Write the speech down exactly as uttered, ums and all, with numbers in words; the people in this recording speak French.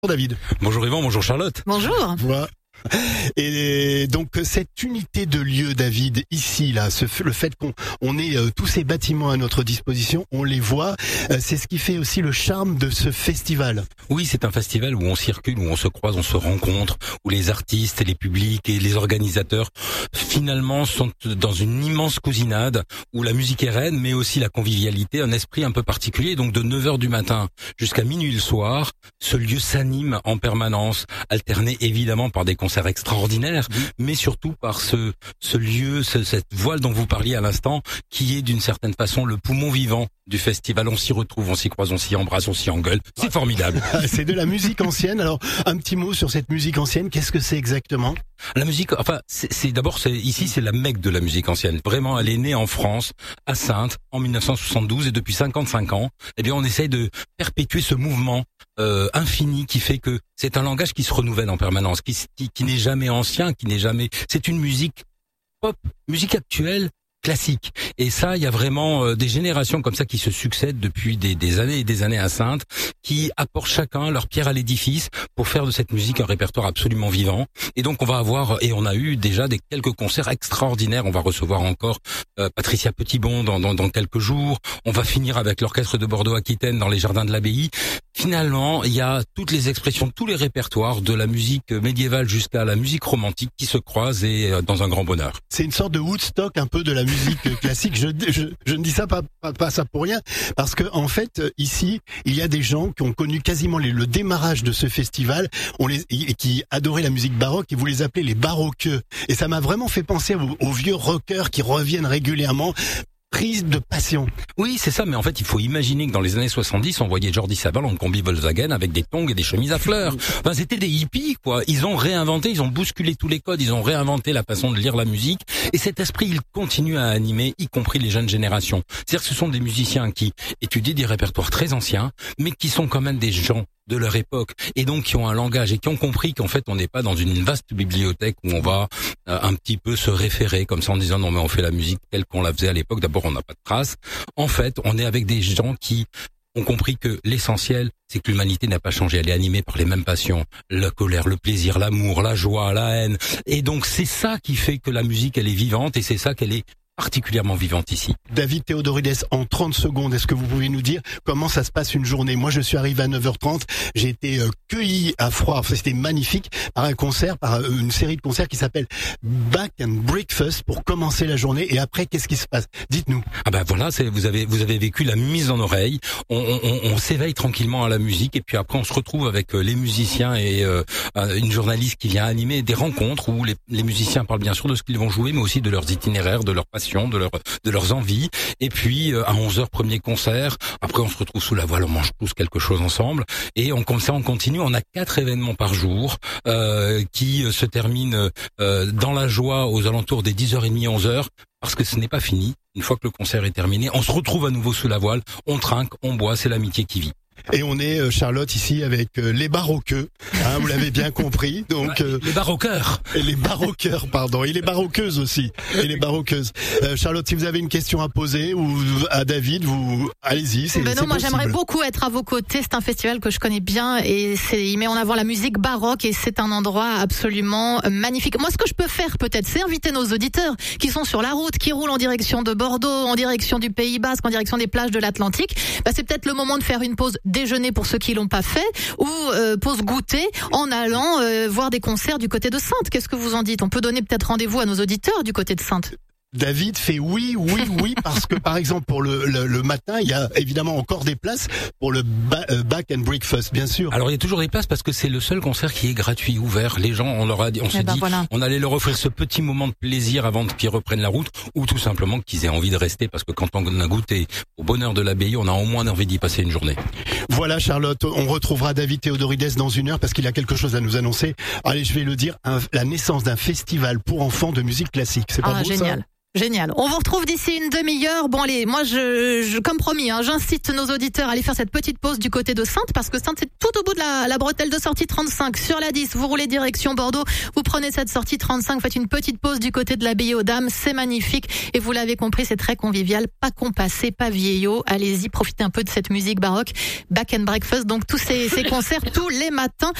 David. Bonjour Yvan, bonjour Charlotte. Bonjour. Voilà. Et donc cette unité de lieu, David, ici là, ce, le fait qu'on on ait euh, tous ces bâtiments à notre disposition, on les voit, euh, c'est ce qui fait aussi le charme de ce festival. Oui, c'est un festival où on circule, où on se croise, on se rencontre, où les artistes, les publics et les organisateurs finalement sont dans une immense cousinade, où la musique est reine, mais aussi la convivialité, un esprit un peu particulier. Donc de neuf heures du matin jusqu'à minuit le soir, ce lieu s'anime en permanence, alterné évidemment par des concerts extraordinaire, mmh. mais surtout par ce ce lieu, ce, cette voile dont vous parliez à l'instant, qui est d'une certaine façon le poumon vivant du festival. On s'y retrouve, on s'y croise, on s'y embrasse, on s'y engueule. C'est formidable. C'est de la musique ancienne. Alors, un petit mot sur cette musique ancienne. Qu'est-ce que c'est exactement? La musique, enfin, c'est, c'est d'abord, c'est, ici, c'est la Mecque de la musique ancienne. Vraiment, elle est née en France, à Saintes, en mille neuf cent soixante-douze, et depuis cinquante-cinq ans, eh bien, on essaye de perpétuer ce mouvement euh, infini qui fait que c'est un langage qui se renouvelle en permanence, qui, qui, qui n'est jamais ancien, qui n'est jamais. C'est une musique pop, musique actuelle, classique. Et ça, il y a vraiment euh, des générations comme ça qui se succèdent depuis des, des années et des années à Saintes, qui apportent chacun leur pierre à l'édifice pour faire de cette musique un répertoire absolument vivant. Et donc on va avoir, et on a eu déjà des quelques concerts extraordinaires. On va recevoir encore euh, Patricia Petitbon dans, dans, dans quelques jours. On va finir avec l'orchestre de Bordeaux-Aquitaine dans les jardins de l'Abbaye. Finalement, il y a toutes les expressions, tous les répertoires, de la musique médiévale jusqu'à la musique romantique qui se croisent, et euh, dans un grand bonheur. C'est une sorte de Woodstock un peu de la musique classique. Je, je, je ne dis ça pas, pas, pas ça pour rien, parce que en fait ici il y a des gens qui ont connu quasiment les, le démarrage de ce festival, on les, et qui adoraient la musique baroque, et vous les appelez les baroqueux. Et ça m'a vraiment fait penser aux, aux vieux rockers qui reviennent régulièrement, prise de passion. Oui, c'est ça, mais en fait, il faut imaginer que dans les années soixante-dix, on voyait Jordi Savall en combi Volkswagen avec des tongs et des chemises à fleurs. Enfin, c'était des hippies, quoi. Ils ont réinventé, ils ont bousculé tous les codes, ils ont réinventé la façon de lire la musique. Et cet esprit, il continue à animer, y compris les jeunes générations. C'est-à-dire que ce sont des musiciens qui étudient des répertoires très anciens, mais qui sont quand même des gens de leur époque, et donc qui ont un langage et qui ont compris qu'en fait on n'est pas dans une vaste bibliothèque où on va euh, un petit peu se référer comme ça en disant non mais on fait la musique telle qu'on la faisait à l'époque. D'abord on n'a pas de traces. En fait on est avec des gens qui ont compris que l'essentiel c'est que l'humanité n'a pas changé, elle est animée par les mêmes passions, la colère, le plaisir, l'amour, la joie, la haine, et donc c'est ça qui fait que la musique elle est vivante, et c'est ça qu'elle est particulièrement vivante ici. David Théodorides, en trente secondes, est-ce que vous pouvez nous dire comment ça se passe une journée? Moi, je suis arrivé à neuf heures trente, j'ai été euh, cueilli à froid, enfin, c'était magnifique, par un concert, par euh, une série de concerts qui s'appelle Back and Breakfast pour commencer la journée. Et après, qu'est-ce qui se passe? Dites-nous. Ah ben voilà, c'est, vous avez vous avez vécu la mise en oreille. On, on, on s'éveille tranquillement à la musique, et puis après on se retrouve avec les musiciens et euh, une journaliste qui vient animer des rencontres où les, les musiciens parlent bien sûr de ce qu'ils vont jouer, mais aussi de leurs itinéraires, de leurs passions, de leur de leurs envies. Et puis euh, à onze heures premier concert. Après on se retrouve sous la voile, on mange tous quelque chose ensemble, et on comme ça on continue. On a quatre événements par jour euh, qui euh, se terminent euh, dans la joie aux alentours des dix heures trente, onze heures, parce que ce n'est pas fini. Une fois que le concert est terminé, on se retrouve à nouveau sous la voile, on trinque, on boit, c'est l'amitié qui vit. Et on est, Charlotte, ici avec euh, les baroqueux, hein, vous l'avez bien compris. Donc euh, les baroqueurs. Et les baroqueurs, pardon, et les baroqueuses aussi, et les baroqueuses. Euh, Charlotte, si vous avez une question à poser ou à David, vous allez-y. C'est, ben non, c'est moi possible. j'aimerais beaucoup être à vos côtés. C'est un festival que je connais bien, et c'est, il met en avant la musique baroque, et c'est un endroit absolument magnifique. Moi, ce que je peux faire peut-être, c'est inviter nos auditeurs qui sont sur la route, qui roulent en direction de Bordeaux, en direction du Pays Basque, en direction des plages de l'Atlantique. Ben, c'est peut-être le moment de faire une pause déjeuner pour ceux qui l'ont pas fait, ou euh, pause goûter en allant euh, voir des concerts du côté de Saintes. Qu'est-ce que vous en dites? On peut donner peut-être rendez-vous à nos auditeurs du côté de Saintes. David fait oui, oui, oui, parce que par exemple pour le, le, le matin, il y a évidemment encore des places pour le ba- euh, Back and Breakfast, bien sûr. Alors il y a toujours des places parce que c'est le seul concert qui est gratuit, ouvert. Les gens, on leur a dit, on eh s'est ben dit, voilà. on allait leur offrir ce petit moment de plaisir avant qu'ils reprennent la route, ou tout simplement qu'ils aient envie de rester, parce que quand on a goûté au bonheur de l'abbaye, on a au moins envie d'y passer une journée. Voilà Charlotte, on retrouvera David Théodorides dans une heure parce qu'il a quelque chose à nous annoncer. Allez, je vais le dire, un, la naissance d'un festival pour enfants de musique classique. C'est pas Ah, beau, génial. ça? Génial. On vous retrouve d'ici une demi-heure. Bon allez, moi je, je comme promis, hein, j'incite nos auditeurs à aller faire cette petite pause du côté de Saintes parce que Saintes c'est tout au bout de la, la bretelle de sortie trente-cinq sur la dix. Vous roulez direction Bordeaux, vous prenez cette sortie trente-cinq, vous faites une petite pause du côté de l'abbaye aux Dames, c'est magnifique et vous l'avez compris, c'est très convivial, pas compassé, pas vieillot. Allez-y, profitez un peu de cette musique baroque. Back and Breakfast, donc tous ces, ces concerts tous les matins.